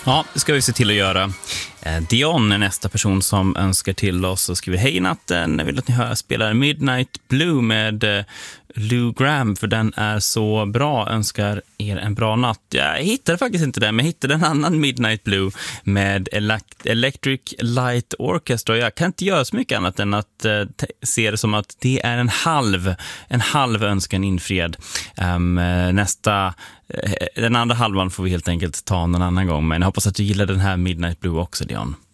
Ja, det ska vi se till att göra. Dion är nästa person som önskar till oss och skriver: hej natten, jag vill att ni spelar Midnight Blue med Lou Gramm, för den är så bra, önskar er en bra natt. Jag hittade faktiskt inte den, men jag hittade en annan Midnight Blue med Electric Light Orchestra. Jag kan inte göra så mycket annat än att se det som att det är en halv önskan infriad. Den andra halvan får vi helt enkelt ta någon annan gång, men jag hoppas att du gillar den här Midnight Blue också, Dion.